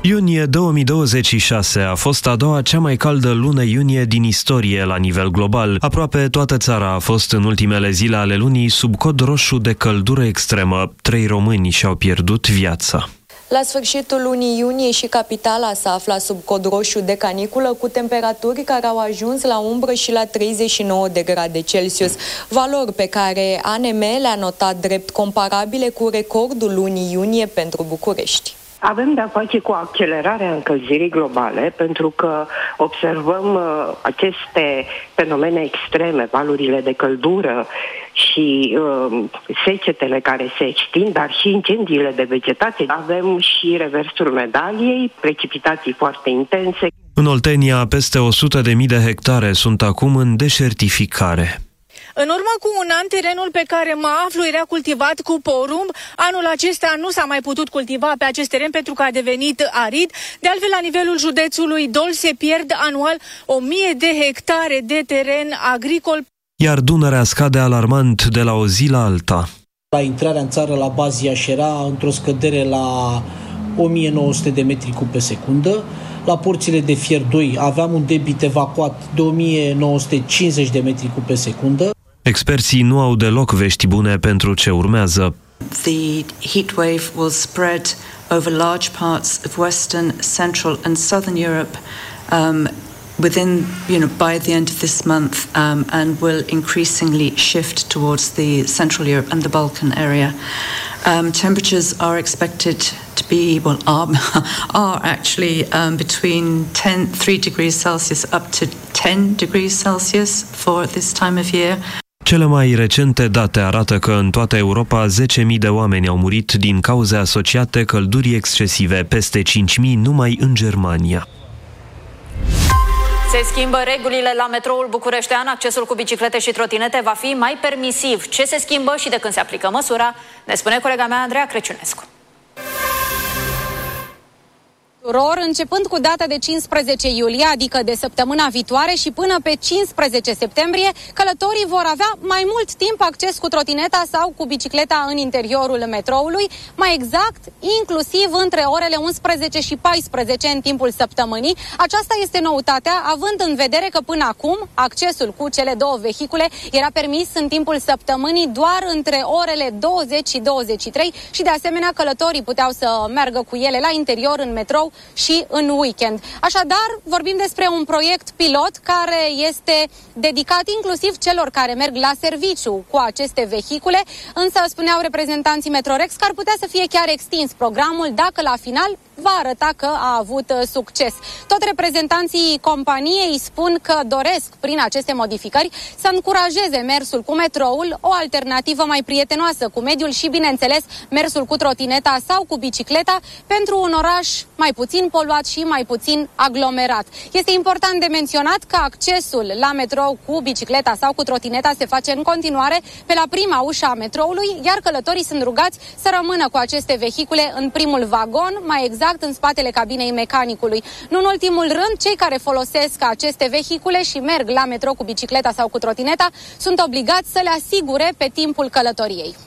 Iunie 2026 a fost a doua cea mai caldă lună iunie din istorie la nivel global. Aproape toată țara a fost în ultimele zile ale lunii sub cod roșu de căldură extremă. 3 români și-au pierdut viața. La sfârșitul lunii iunie și capitala s-a aflat sub cod roșu de caniculă, cu temperaturi care au ajuns la umbră și la 39 de grade Celsius, valori pe care ANM le-a notat drept comparabile cu recordul lunii iunie pentru București. Avem de-a face cu accelerarea încălzirii globale, pentru că observăm aceste fenomene extreme, valurile de căldură și secetele care se extind, dar și incendiile de vegetație. Avem și reversul medaliei, precipitații foarte intense. În Oltenia, peste 100.000 de hectare sunt acum în deșertificare. În urmă cu un an, terenul pe care mă aflu era cultivat cu porumb. Anul acesta nu s-a mai putut cultiva pe acest teren pentru că a devenit arid. De altfel, la nivelul județului Dol se pierd anual 1000 de hectare de teren agricol. Iar Dunărea scade alarmant de la o zi la alta. La intrarea în țară la Baziaș era într-o scădere la 1900 de metri cub pe secundă. La porțile de Fier 2 aveam un debit evacuat de 1950 de metri cub pe secundă. Experții nu au deloc vești bune pentru ce urmează. The heat wave will spread over large parts of Western, Central and Southern Europe by the end of this month and will increasingly shift towards the Central Europe and the Balkan area. Temperatures are expected to be, are actually between 3 degrees Celsius up to 10 degrees Celsius for this time of year. Cele mai recente date arată că în toată Europa 10.000 de oameni au murit din cauze asociate căldurii excesive, peste 5.000 numai în Germania. Se schimbă regulile la metroul bucureștean, accesul cu biciclete și trotinete va fi mai permisiv. Ce se schimbă și de când se aplică măsura, ne spune colega mea Andreea Crăciunescu. Începând cu data de 15 iulie, adică de săptămâna viitoare, și până pe 15 septembrie, călătorii vor avea mai mult timp acces cu trotineta sau cu bicicleta în interiorul metroului, mai exact, inclusiv între orele 11 și 14 în timpul săptămânii. Aceasta este noutatea, având în vedere că până acum accesul cu cele două vehicule era permis în timpul săptămânii doar între orele 20 și 23 și de asemenea călătorii puteau să meargă cu ele la interior în metrou și în weekend. Așadar, vorbim despre un proiect pilot care este dedicat inclusiv celor care merg la serviciu cu aceste vehicule, însă spuneau reprezentanții Metrorex că ar putea să fie chiar extins programul dacă la final va arăta că a avut succes. Tot reprezentanții companiei spun că doresc prin aceste modificări să încurajeze mersul cu metroul, o alternativă mai prietenoasă cu mediul și, bineînțeles, mersul cu trotineta sau cu bicicleta pentru un oraș mai puțin poluat și mai puțin aglomerat. Este important de menționat că accesul la metrou cu bicicleta sau cu trotineta se face în continuare pe la prima ușă a metroului, iar călătorii sunt rugați să rămână cu aceste vehicule în primul vagon, mai exact în spatele cabinei mecanicului. Nu în ultimul rând, cei care folosesc aceste vehicule și merg la metrou cu bicicleta sau cu trotineta sunt obligați să le asigure pe timpul călătoriei.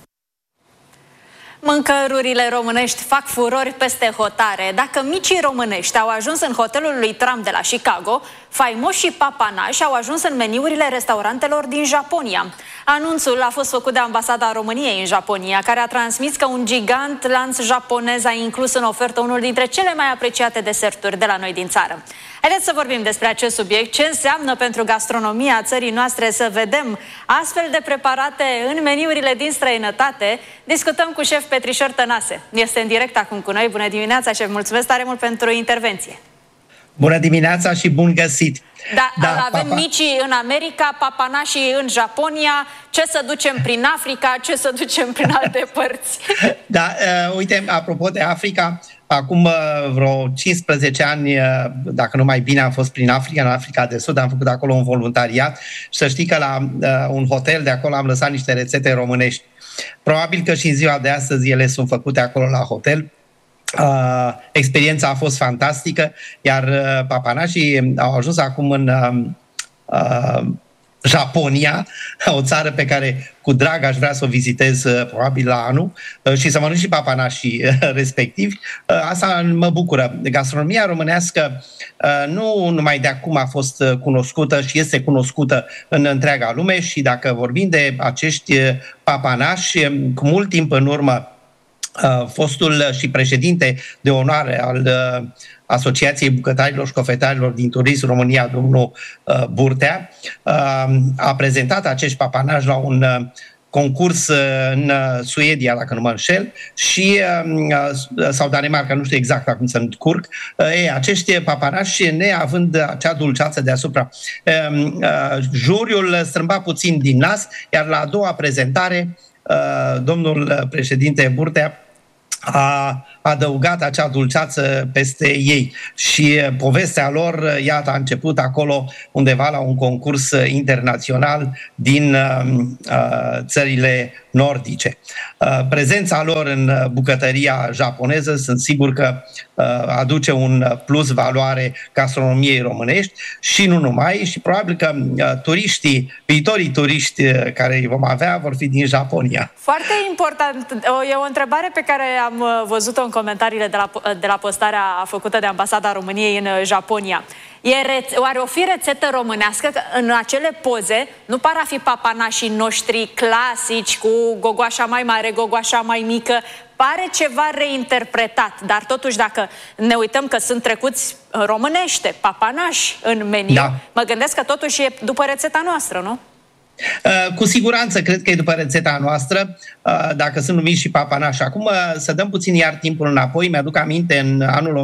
Mâncărurile românești fac furori peste hotare. Dacă micii românești au ajuns în hotelul lui Trump de la Chicago, faimoșii papanași au ajuns în meniurile restaurantelor din Japonia. Anunțul a fost făcut de Ambasada României în Japonia, care a transmis că un gigant lanț japonez a inclus în ofertă unul dintre cele mai apreciate deserturi de la noi din țară. Haideți să vorbim despre acest subiect, ce înseamnă pentru gastronomia țării noastre să vedem astfel de preparate în meniurile din străinătate. Discutăm cu șef Petrișor Tănase. Este în direct acum cu noi. Bună dimineața, șef! Mulțumesc tare mult pentru intervenție! Bună dimineața și bun găsit! Avem micii în America, papanașii în Japonia. Ce să ducem prin Africa, ce să ducem prin alte părți? Uite, apropo de Africa, acum vreo 15 ani, dacă nu mai bine, am fost prin Africa, în Africa de Sud, am făcut acolo un voluntariat și să știi că la un hotel de acolo am lăsat niște rețete românești. Probabil că și în ziua de astăzi ele sunt făcute acolo la hotel. Experiența a fost fantastică, iar papanașii au ajuns acum Japonia, o țară pe care cu drag aș vrea să o vizitez probabil la anul și să mănânc și papanașii respectivi. Asta mă bucură. Gastronomia românească nu numai de acum a fost cunoscută și este cunoscută în întreaga lume și dacă vorbim de acești papanași, cu mult timp în urmă, fostul și președinte de onoare al Asociației Bucătarilor și Cofetarilor din Turism România, domnul Burtea, a prezentat acești papanași la un concurs în Suedia, dacă nu mă înșel, și, sau Danemarca, nu știu exact acum să-mi curg. Acești papanași, neavând acea dulceață deasupra, juriul strâmba puțin din nas, iar la a doua prezentare, domnul președinte Burtea a adăugat acea dulceață peste ei și povestea lor, iată, a început acolo undeva la un concurs internațional din țările nordice. Prezența lor în bucătăria japoneză sunt sigur că aduce un plus valoare gastronomiei românești și nu numai, și probabil că viitorii turiști care îi vom avea vor fi din Japonia. Foarte important. E o întrebare pe care am văzut-o în comentariile de la postarea făcută de Ambasada României în Japonia. Oare o fi rețetă românească? În acele poze nu par a fi papanașii noștri clasici cu gogoașa mai mare, gogoașa mai mică. Pare ceva reinterpretat, dar totuși dacă ne uităm că sunt trecuți românește, papanași în meniu, da, mă gândesc că totuși e după rețeta noastră, nu? Cu siguranță cred că e după rețeta noastră, dacă sunt numiți și papanași. Acum să dăm puțin iar timpul înapoi. Mi-aduc aminte, în anul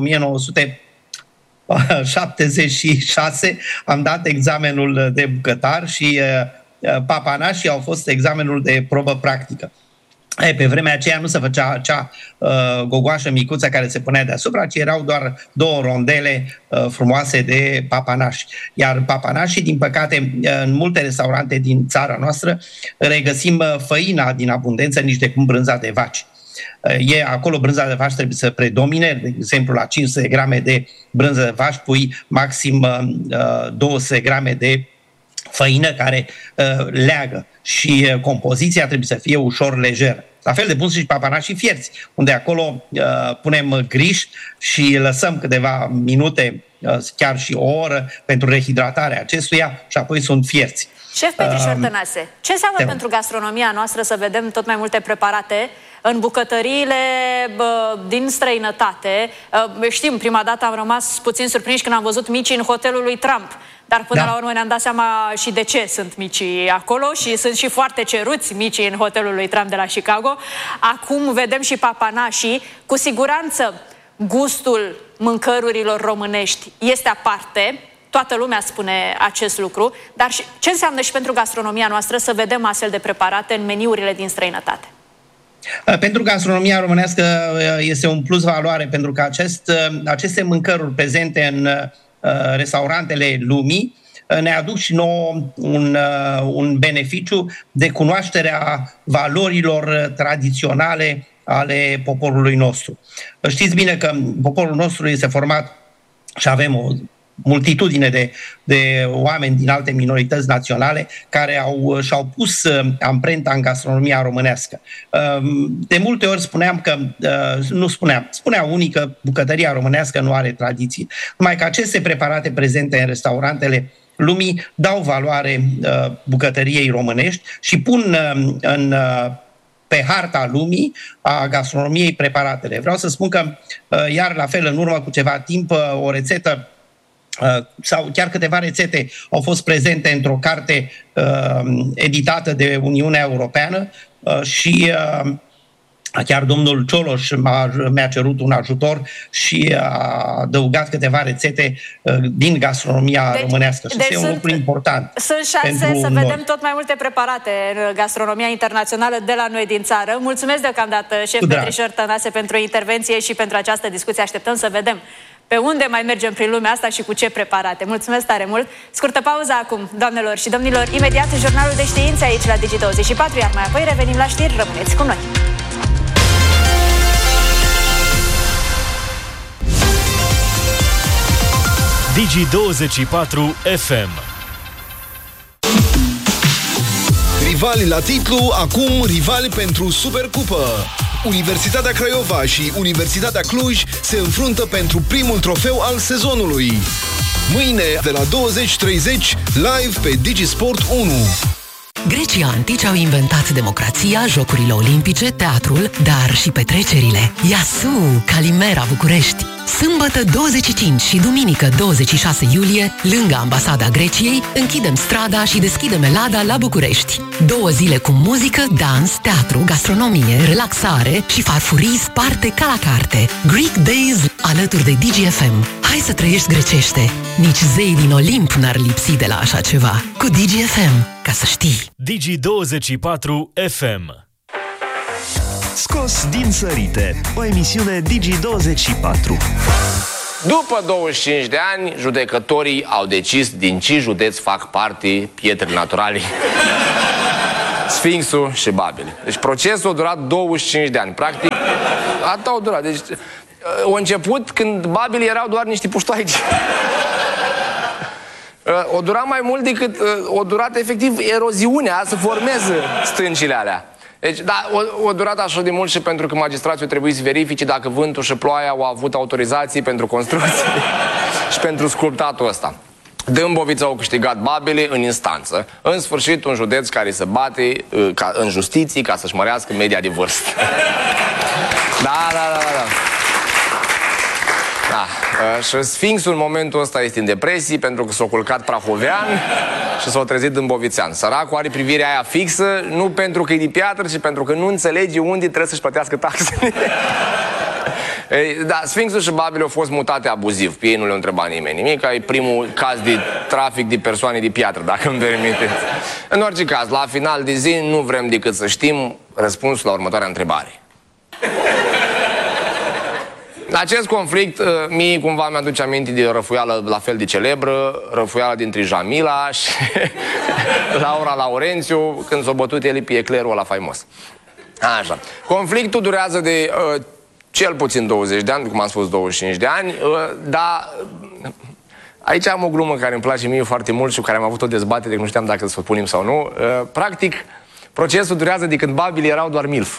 1976 am dat examenul de bucătar și papanașii au fost examenul de probă practică. Pe vremea aceea nu se făcea acea gogoașă micuță care se punea deasupra, ci erau doar 2 rondele frumoase de papanași. Iar papanașii, din păcate, în multe restaurante din țara noastră regăsim făina din abundență, nici de cum brânza de vaci. Acolo brânza de vaci trebuie să predomine, de exemplu la 500 grame de brânză de vaci pui maxim 200 grame de făină care leagă și compoziția trebuie să fie ușor lejeră. La fel de bun și papanașii fierți, unde acolo punem griș și lăsăm câteva minute, chiar și o oră, pentru rehidratarea acestuia și apoi sunt fierți. Șef Petrișor Tănase, ce înseamnă pentru gastronomia noastră să vedem tot mai multe preparate în bucătăriile din străinătate? Știm, prima dată am rămas puțin surprinși când am văzut micii în hotelul lui Trump, dar până la urmă ne-am dat seama și de ce sunt micii acolo și sunt și foarte ceruți micii în hotelul lui Trump de la Chicago. Acum vedem și papanașii. Cu siguranță gustul mâncărurilor românești este aparte. Toată lumea spune acest lucru, dar ce înseamnă și pentru gastronomia noastră să vedem astfel de preparate în meniurile din străinătate? Pentru gastronomia românească este un plus valoare, pentru că aceste mâncăruri prezente în restaurantele lumii ne aduc și nouă un beneficiu de cunoașterea valorilor tradiționale ale poporului nostru. Știți bine că poporul nostru este format și avem o multitudine de oameni din alte minorități naționale care și-au pus amprenta în gastronomia românească. De multe ori spunea unii că bucătăria românească nu are tradiții. Numai că aceste preparate prezente în restaurantele lumii dau valoare bucătăriei românești și pun pe harta lumii a gastronomiei preparatele. Vreau să spun că, iar la fel, în urmă cu ceva timp, o rețetă sau chiar câteva rețete au fost prezente într-o carte editată de Uniunea Europeană și chiar domnul Cioloș mi-a cerut un ajutor și a adăugat câteva rețete din gastronomia românească. Și este un lucru important. Sunt șanse să vedem tot mai multe preparate în gastronomia internațională de la noi din țară. Mulțumesc deocamdată, șef Petrișor Tănase, pentru intervenție și pentru această discuție. Așteptăm să vedem pe unde mai mergem prin lumea asta și cu ce preparate. Mulțumesc tare mult! Scurtă pauză acum, doamnelor și domnilor, imediat jurnalul de științe aici la Digi24, iar mai apoi revenim la știri. Rămâneți cu noi! Digi24 FM. rivali la titlu, acum rivali pentru Supercupă. Universitatea Craiova și Universitatea Cluj se înfruntă pentru primul trofeu al sezonului. Mâine, de la 20:30, live pe DigiSport 1. Grecii antici au inventat democrația, jocurile olimpice, teatrul, dar și petrecerile. Iasu, Calimera, București! Sâmbătă 25 și duminică 26 iulie, lângă Ambasada Greciei, închidem strada și deschidem Elada la București. 2 zile cu muzică, dans, teatru, gastronomie, relaxare și farfurii sparte ca la carte. Greek Days alături de DGFM. Hai să trăiești grecește! Nici zei din Olimp n-ar lipsi de la așa ceva. Cu DGFM, ca să știi. Digi24 FM. Scos din sărite, o emisiune Digi24. După 25 de ani, judecătorii au decis din ce județ fac parte pietrele naturale Sfinxul și Babele. Deci procesul a durat 25 de ani. Practic, atât au durat. Deci, a început când Babele erau doar niște puștoaici. O durat mai mult decât o durat efectiv eroziunea să formeze stâncile alea. Deci, da, o durat așa de mult și pentru că magistrații au trebuit să verifice dacă vântul și ploaia au avut autorizații pentru construcții și pentru sculptatul ăsta. Dâmbovița au câștigat Babele în instanță. În sfârșit, un județ care se bate în justiție ca să-și mărească media de vârstă. Da. Și Sfinxul în momentul ăsta este în depresie pentru că s-a culcat prahovean și s-a trezit dâmbovițean. Săracul are privirea aia fixă, nu pentru că e de piatră, ci pentru că nu înțelege unde trebuie să-și plătească taxele. Da, Sfinxul și Babele au fost mutate abuziv. Pe ei nu le-a întrebat nimeni nimic. E primul caz de trafic de persoane de piatră, dacă îmi permiteți. În orice caz, la final de zi nu vrem decât să știm răspunsul la următoarea întrebare. Acest conflict, mie cumva mi-aduce aminte de o răfuială la fel de celebră, răfuiala dintre Jamila și Laura Laurențiu, când s-a bătut el pe eclerul ăla faimos. Așa. Conflictul durează de cel puțin 20 de ani, cum am spus 25 de ani, dar aici am o glumă care îmi place mie foarte mult și cu care am avut o dezbatere, nu știam dacă să o punem sau nu. Practic, procesul durează de când Babele erau doar milf.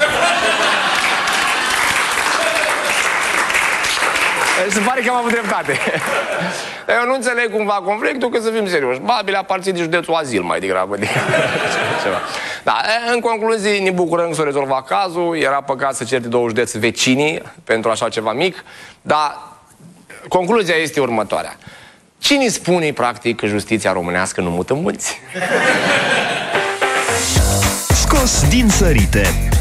Se pare că am avut dreptate. Eu nu înțeleg cumva conflictul, că să fim serioși. Babele aparține de județul Azil mai degrabă. Ceva. Da, în concluzie, ne bucurăm că s-a rezolvat cazul. Era păcat să certe 2 județe vecinii pentru așa ceva mic. Dar concluzia este următoarea. Cine spune, practic, că justiția românească nu mută mulți? Scos din sărite,